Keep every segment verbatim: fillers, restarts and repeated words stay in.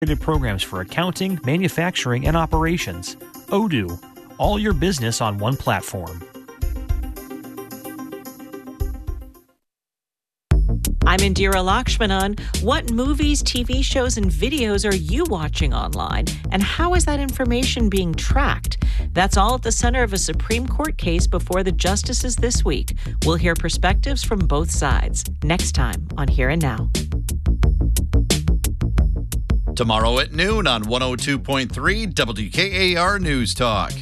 programs for accounting, manufacturing, and operations. Odoo, all your business on one platform. I'm Indira Lakshmanan. What movies, T V shows, and videos are you watching online? And how is that information being tracked? That's all at the center of a Supreme Court case before the justices this week. We'll hear perspectives from both sides next time on Here and Now. Tomorrow at noon on one oh two point three W K A R News Talk.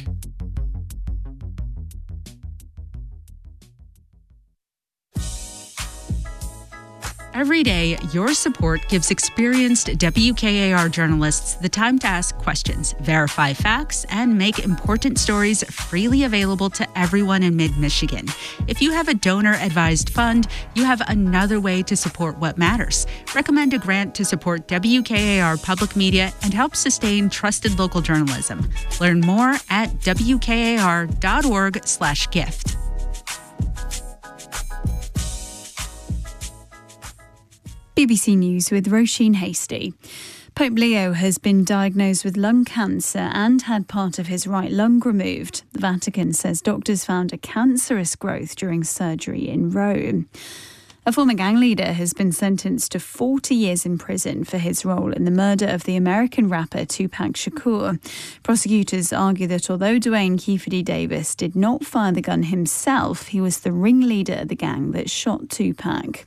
Every day, your support gives experienced W K A R journalists the time to ask questions, verify facts, and make important stories freely available to everyone in mid-Michigan. If you have a donor-advised fund, you have another way to support what matters. Recommend a grant to support W K A R Public Media and help sustain trusted local journalism. Learn more at W K A R dot org slash gift. B B C News with Roisin Hasty. Pope Leo has been diagnosed with lung cancer and had part of his right lung removed. The Vatican says doctors found a cancerous growth during surgery in Rome. A former gang leader has been sentenced to forty years in prison for his role in the murder of the American rapper Tupac Shakur. Prosecutors argue that although Dwayne Keefedy Davis did not fire the gun himself, he was the ringleader of the gang that shot Tupac.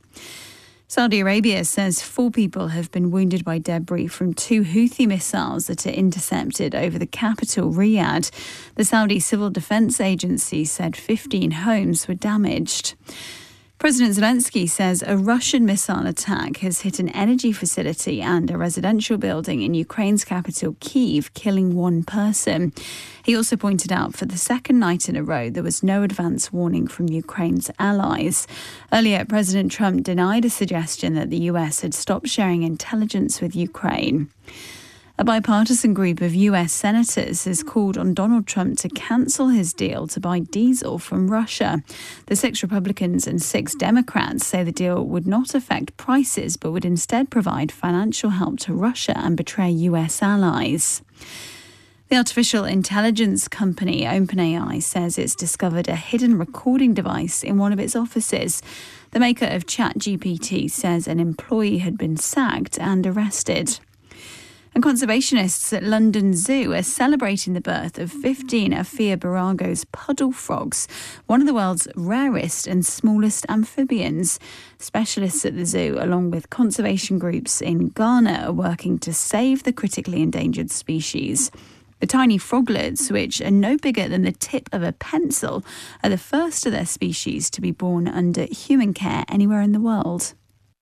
Saudi Arabia says four people have been wounded by debris from two Houthi missiles that are intercepted over the capital, Riyadh. The Saudi Civil Defense Agency said fifteen homes were damaged. President Zelensky says a Russian missile attack has hit an energy facility and a residential building in Ukraine's capital, Kyiv, killing one person. He also pointed out for the second night in a row there was no advance warning from Ukraine's allies. Earlier, President Trump denied a suggestion that the U S had stopped sharing intelligence with Ukraine. A bipartisan group of U S senators has called on Donald Trump to cancel his deal to buy diesel from Russia. The six Republicans and six Democrats say the deal would not affect prices but would instead provide financial help to Russia and betray U S allies. The artificial intelligence company OpenAI says it's discovered a hidden recording device in one of its offices. The maker of ChatGPT says an employee had been sacked and arrested. And conservationists at London Zoo are celebrating the birth of fifteen Aphiobarago's puddle frogs, one of the world's rarest and smallest amphibians. Specialists at the zoo, along with conservation groups in Ghana, are working to save the critically endangered species. The tiny froglets, which are no bigger than the tip of a pencil, are the first of their species to be born under human care anywhere in the world.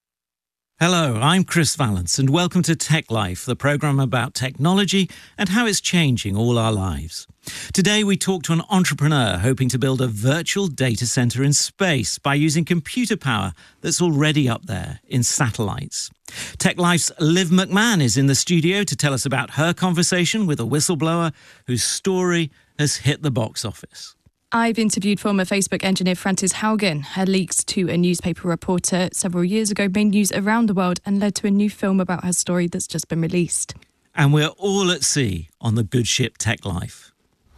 Hello, I'm Chris Vallance and welcome to Tech Life, the programme about technology and how it's changing all our lives. Today we talk to an entrepreneur hoping to build a virtual data centre in space by using computer power that's already up there in satellites. Tech Life's Liv McMahon is in the studio to tell us about her conversation with a whistleblower whose story has hit the box office. I've interviewed former Facebook engineer Frances Haugen. Her leaks to a newspaper reporter several years ago made news around the world and led to a new film about her story that's just been released. And we're all at sea on the good ship Tech Life.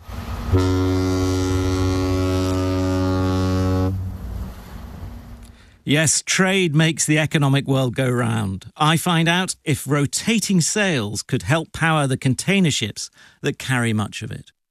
Yes, trade makes the economic world go round. I find out if rotating sails could help power the container ships that carry much of it.